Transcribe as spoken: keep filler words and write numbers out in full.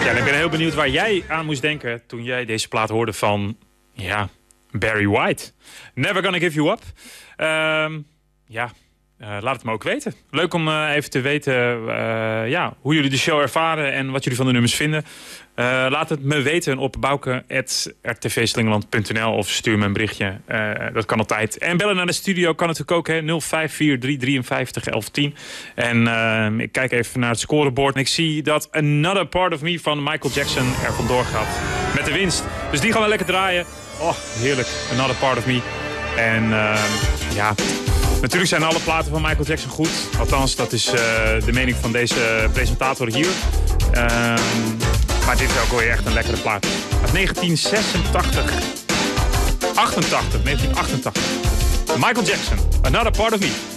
Ja, en ik ben heel benieuwd waar jij aan moest denken toen jij deze plaat hoorde van, ja, Barry White. Never Gonna Give You Up. Um, ja, uh, laat het me ook weten. Leuk om uh, even te weten uh, ja, hoe jullie de show ervaren en wat jullie van de nummers vinden. Uh, laat het me weten op bouke at r t v slingeland punt n l of stuur me een berichtje. Uh, dat kan altijd. En bellen naar de studio kan natuurlijk ook, hè. nul vijf vier drie drie vijf elf tien. En uh, ik kijk even naar het scorebord en ik zie dat Another Part of Me van Michael Jackson er vandoor gaat met de winst. Dus die gaan we lekker draaien. Oh, heerlijk. Another Part of Me. En uh, ja, natuurlijk zijn alle platen van Michael Jackson goed. Althans, dat is uh, de mening van deze presentator hier. Uh, maar dit is ook wel echt een lekkere plaat. Uit negentien zesentachtig. achtentachtig, negentien achtentachtig. Michael Jackson, Another Part of Me.